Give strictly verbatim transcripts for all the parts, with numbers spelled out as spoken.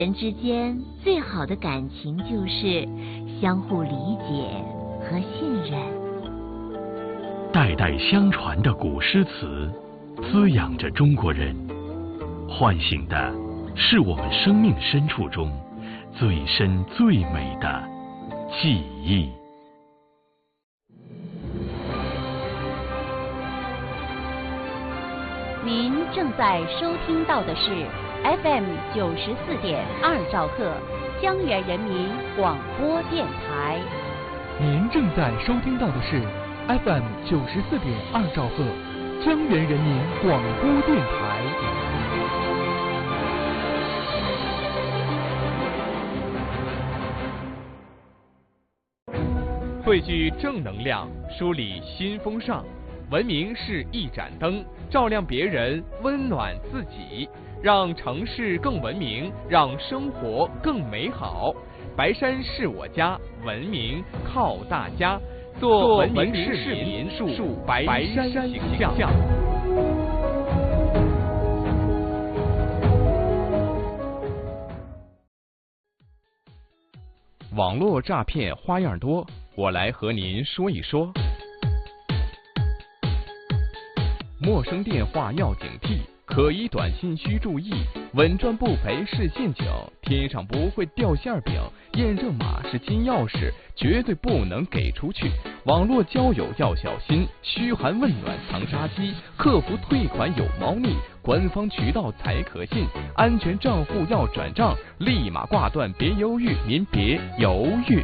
人之间最好的感情就是相互理解和信任。 代代相传的古诗词，滋养着中国人，唤醒的是我们生命深处中最深最美的记忆。 您正在收听到的是 F M 九十四点二兆赫江源人民广播电台。 您正在收听到的是 F M 九十四点二兆赫江源人民广播电台。 汇聚正能量，梳理新风尚。文明是一盏灯，照亮别人，温暖自己，让城市更文明，让生活更美好。白山是我家，文明靠大家。做文明市民，树白山形象。网络诈骗花样多，我来和您说一说。陌生电话要警惕，可疑短信需注意，稳赚不赔是陷阱，天上不会掉馅饼，验证码是金钥匙，绝对不能给出去。网络交友要小心，嘘寒问暖藏杀机，客服退款有猫腻，官方渠道才可信，安全账户要转账，立马挂断，别犹豫，您别犹豫。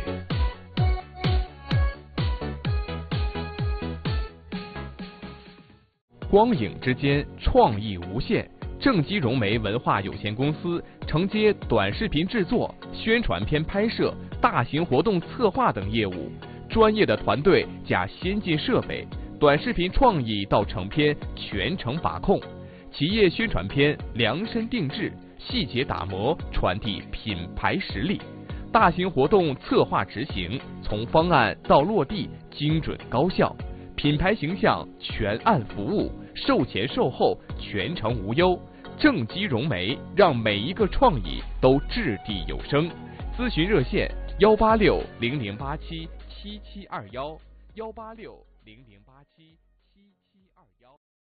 光影之间，创意无限。正畸融媒文化有限公司承接短视频制作、宣传片拍摄、大型活动策划等业务，专业的团队加先进设备，短视频创意到成片全程把控。企业宣传片量身定制，细节打磨，传递品牌实力。大型活动策划执行，从方案到落地，精准高效。品牌形象全案服务，售前售后全程无忧。正畸融媒让每一个创意都掷地有声。咨询热线：幺八六零零八七七七二幺，幺八六零零八七七七二幺。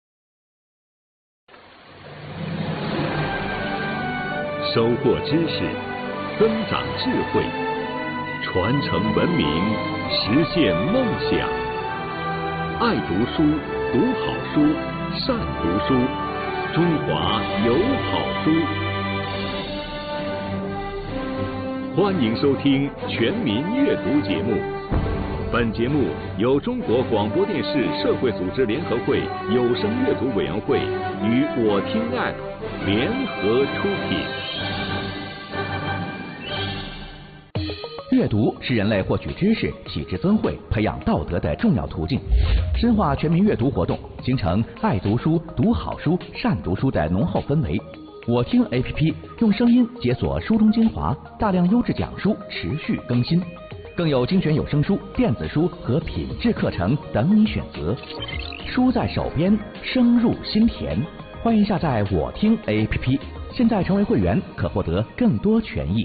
收获知识，增长智慧，传承文明，实现梦想。爱读书，读好书，善读书，中华有好书。欢迎收听全民阅读节目。本节目由中国广播电视社会组织联合会有声阅读委员会与我听 A P P 联合出品。 阅读是人类获取知识、启智增慧、培养道德的重要途径。深化全民阅读活动，形成爱读书、读好书、善读书的浓厚氛围。我听 A P P 用声音解锁书中精华，大量优质讲书持续更新，更有精选有声书、电子书和品质课程等你选择。书在手边，声入心田。欢迎下载我听 A P P， 现在成为会员可获得更多权益。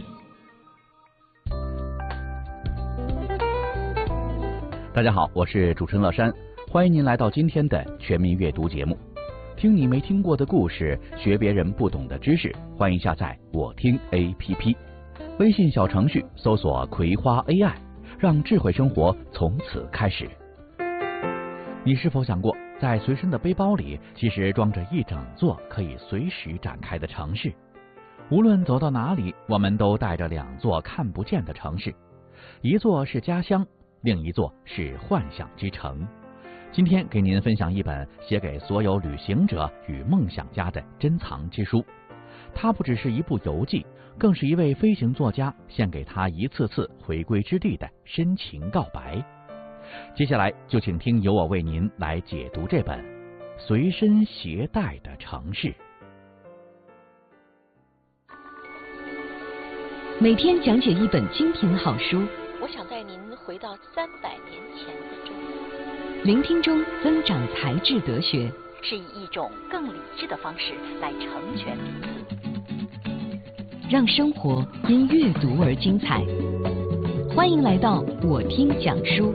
大家好，我是主持人乐山，欢迎您来到今天的全民阅读节目。听你没听过的故事，学别人不懂的知识，欢迎下载我听 A P P， 微信小程序搜索葵花 A I， 让智慧生活从此开始。你是否想过，在随身的背包里其实装着一整座可以随时展开的城市？无论走到哪里，我们都带着两座看不见的城市，一座是家乡，另一座是幻想之城。今天给您分享一本写给所有旅行者与梦想家的珍藏之书，它不只是一部游记，更是一位飞行作家献给他一次次回归之地的深情告白。接下来就请听由我为您来解读这本随身携带的城市。 每天讲解一本精品好书， 我想带您回到三百年前的中国。 聆听中增长才智德学， 是以一种更理智的方式来成全彼此。 让生活因阅读而精彩。欢迎来到我听讲书。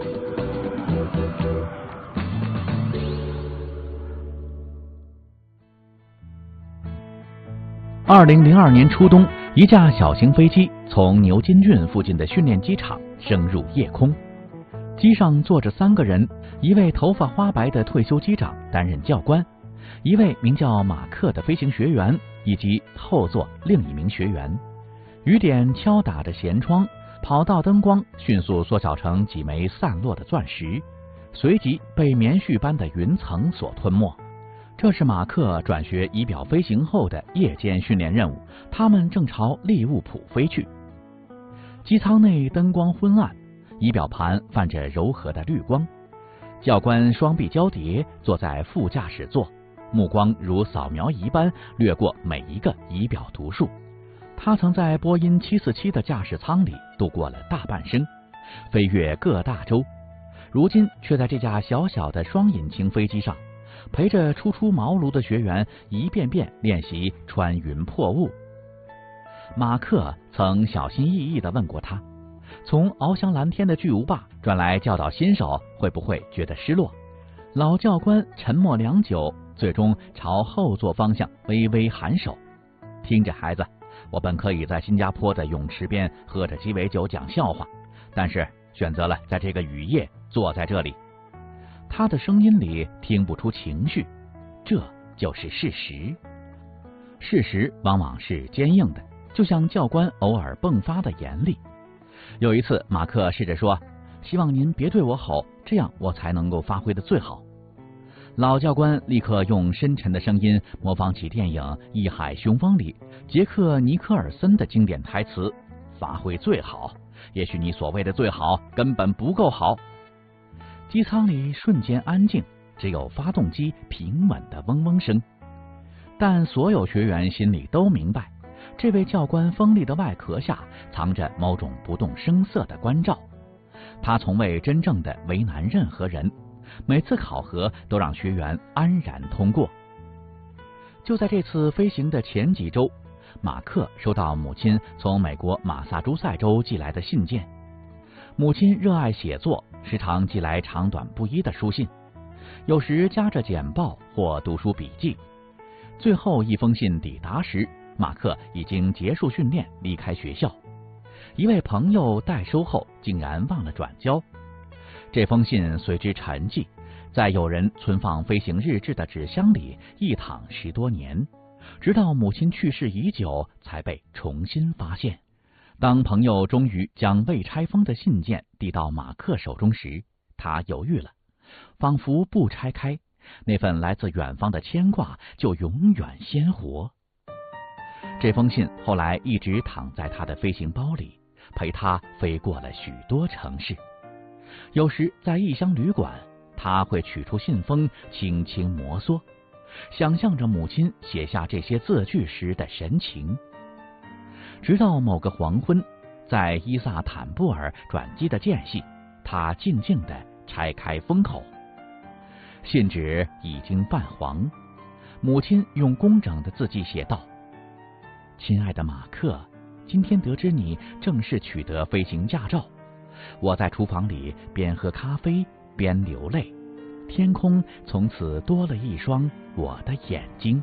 二零零二年初冬，一架小型飞机从牛津郡附近的训练机场升入夜空。机上坐着三个人，一位头发花白的退休机长担任教官，一位名叫马克的飞行学员，以及后座另一名学员。雨点敲打着舷窗，跑道灯光迅速缩小成几枚散落的钻石，随即被棉絮般的云层所吞没。这是马克转学仪表飞行后的夜间训练任务，他们正朝利物浦飞去。机舱内灯光昏暗，仪表盘泛着柔和的绿光。教官双臂交叠坐在副驾驶座，目光如扫描仪般掠过每一个仪表读数。他曾在波音七四七的驾驶舱里度过了大半生，飞越各大洲，如今却在这架小小的双引擎飞机上，陪着初出茅庐的学员一遍遍练习穿云破雾。马克曾小心翼翼地问过他，从翱翔蓝天的巨无霸转来教导新手，会不会觉得失落？老教官沉默良久，最终朝后座方向微微颔首。听着孩子，我本可以在新加坡的泳池边喝着鸡尾酒讲笑话，但是选择了在这个雨夜坐在这里。他的声音里听不出情绪，这就是事实。事实往往是坚硬的，就像教官偶尔迸发的严厉。有一次，马克试着说：“希望您别对我吼，这样我才能够发挥的最好。”老教官立刻用深沉的声音模仿起电影《义海雄风》里杰克·尼克尔森的经典台词：“发挥最好，也许你所谓的最好根本不够好。”机舱里瞬间安静，只有发动机平稳的嗡嗡声。但所有学员心里都明白，这位教官锋利的外壳下藏着某种不动声色的关照。他从未真正的为难任何人，每次考核都让学员安然通过。就在这次飞行的前几周，马克收到母亲从美国马萨诸塞州寄来的信件。母亲热爱写作，时常寄来长短不一的书信，有时夹着简报或读书笔记。最后一封信抵达时，马克已经结束训练，离开学校。一位朋友代收后竟然忘了转交，这封信随之沉寂，在有人存放飞行日志的纸箱里一躺十多年，直到母亲去世已久才被重新发现。当朋友终于将未拆封的信件递到马克手中时，他犹豫了，仿佛不拆开，那份来自远方的牵挂就永远鲜活。这封信后来一直躺在他的飞行包里，陪他飞过了许多城市。有时在异乡旅馆，他会取出信封，轻轻摩挲，想象着母亲写下这些字句时的神情。直到某个黄昏，在伊萨坦布尔转机的间隙，他静静地拆开封口，信纸已经泛黄。母亲用工整的字迹写道：“亲爱的马克，今天得知你正式取得飞行驾照，我在厨房里边喝咖啡边流泪，天空从此多了一双我的眼睛。”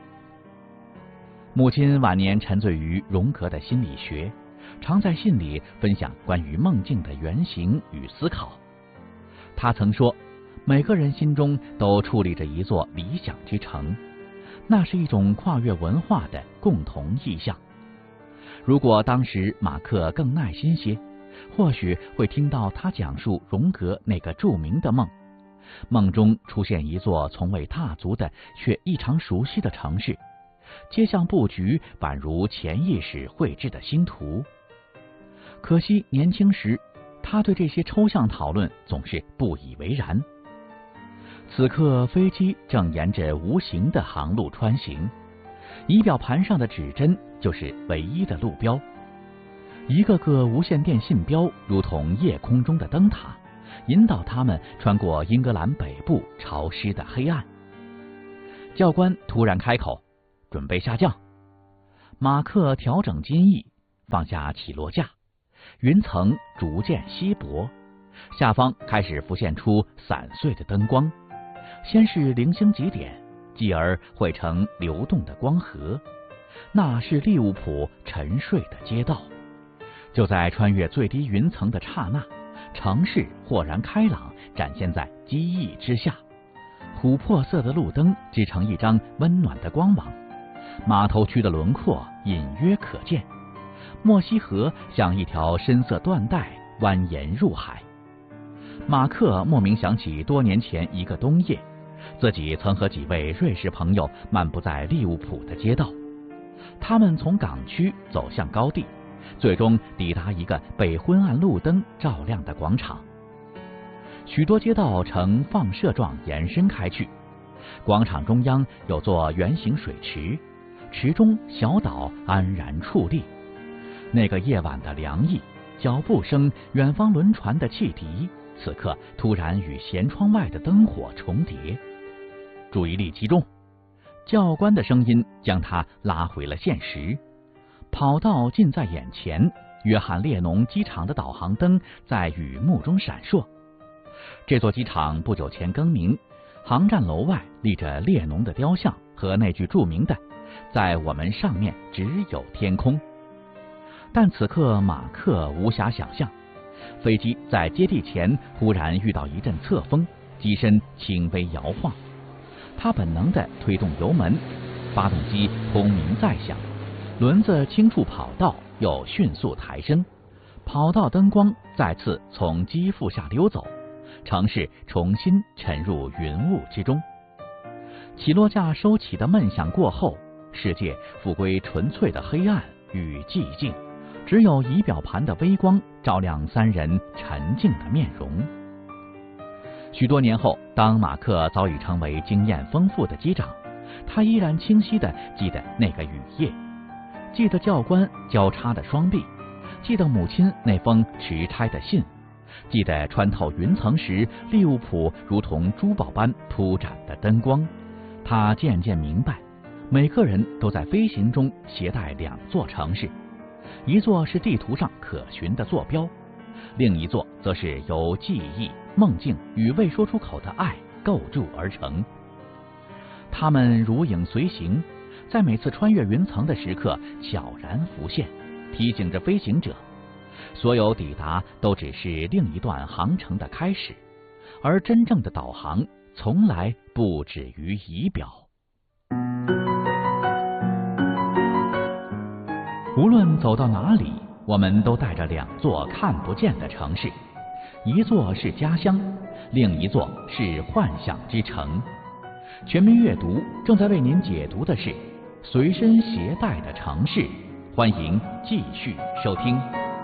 母亲晚年沉醉于荣格的心理学，常在信里分享关于梦境的原型与思考。他曾说，每个人心中都矗立着一座理想之城，那是一种跨越文化的共同意象。如果当时马克更耐心些，或许会听到他讲述荣格那个著名的梦，梦中出现一座从未踏足的却异常熟悉的城市，街巷布局宛如潜意识绘制的星图。可惜年轻时，他对这些抽象讨论总是不以为然。此刻飞机正沿着无形的航路穿行，仪表盘上的指针就是唯一的路标。一个个无线电信标如同夜空中的灯塔，引导他们穿过英格兰北部潮湿的黑暗。教官突然开口：“准备下降。” 马克调整襟翼，放下起落架，云层逐渐稀薄，下方开始浮现出散碎的灯光，先是零星几点，继而汇成流动的光河。那是利物浦沉睡的街道。就在穿越最低云层的刹那，城市豁然开朗，展现在机翼之下。琥珀色的路灯织成一张温暖的光网，码头区的轮廓隐约可见。墨西河像一条深色缎带蜿蜒入海。马克莫名想起多年前一个冬夜，自己曾和几位瑞士朋友漫步在利物浦的街道。他们从港区走向高地，最终抵达一个被昏暗路灯照亮的广场。许多街道呈放射状延伸开去，广场中央有座圆形水池，池中小岛安然矗立。那个夜晚的凉意，脚步声，远方轮船的汽笛，此刻突然与舷窗外的灯火重叠。注意力集中，教官的声音将他拉回了现实。跑道近在眼前，约翰列侬机场的导航灯在雨幕中闪烁。这座机场不久前更名，航站楼外立着列侬的雕像和那句著名的“在我们上面只有天空”。但此刻马克无暇想象，飞机在接地前忽然遇到一阵侧风，机身轻微摇晃。他本能地推动油门，发动机轰鸣再响，轮子轻触跑道，又迅速抬升。跑道灯光再次从机腹下溜走，城市重新沉入云雾之中。起落架收起的闷响过后，世界复归纯粹的黑暗与寂静，只有仪表盘的微光照亮三人沉静的面容。许多年后，当马克早已成为经验丰富的机长，他依然清晰地记得那个雨夜，记得教官交叉的双臂，记得母亲那封迟差的信，记得穿透云层时利物浦如同珠宝般铺展的灯光。他渐渐明白，每个人都在飞行中携带两座城市，一座是地图上可寻的坐标，另一座则是由记忆、梦境与未说出口的爱构筑而成。他们如影随形，在每次穿越云层的时刻悄然浮现，提醒着飞行者，所有抵达都只是另一段航程的开始，而真正的导航从来不止于仪表。无论走到哪里，我们都带着两座看不见的城市，一座是家乡，另一座是幻想之城。全民阅读正在为您解读的是随身携带的城市，欢迎继续收听。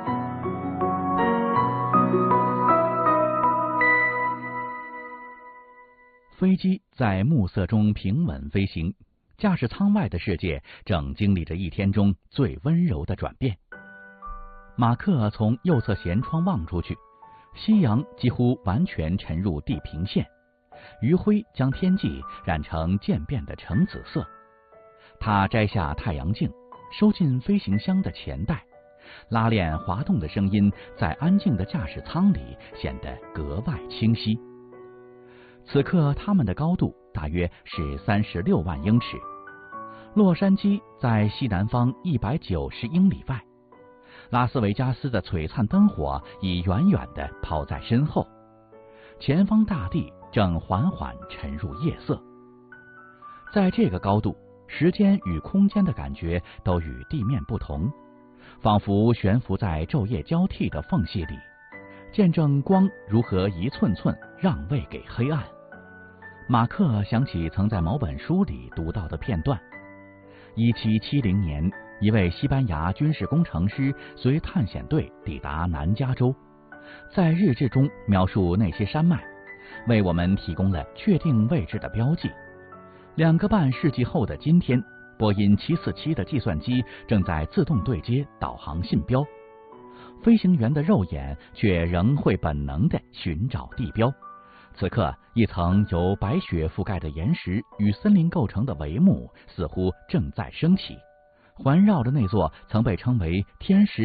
飞机在暮色中平稳飞行，驾驶舱外的世界正经历着一天中最温柔的转变。马克从右侧舷窗望出去，夕阳几乎完全沉入地平线，余晖将天际染成渐变的橙紫色。他摘下太阳镜，收进飞行箱的前袋，拉链滑动的声音在安静的驾驶舱里显得格外清晰。此刻他们的高度大约是三十六万英尺，洛杉矶在西南方一百九十英里外，拉斯维加斯的璀璨灯火已远远地抛在身后，前方大地正缓缓沉入夜色。在这个高度，时间与空间的感觉都与地面不同，仿佛悬浮在昼夜交替的缝隙里，见证光如何一寸寸让位给黑暗。马克想起曾在某本书里读到的片段，一七七零年，一位西班牙军事工程师随探险队抵达南加州，在日志中描述那些山脉，为我们提供了确定位置的标记。两个半世纪后的今天，波音七四七的计算机正在自动对接导航信标，飞行员的肉眼却仍会本能地寻找地标。此刻，一层由白雪覆盖的岩石与森林构成的帷幕似乎正在升起， 环绕着那座曾被称为天石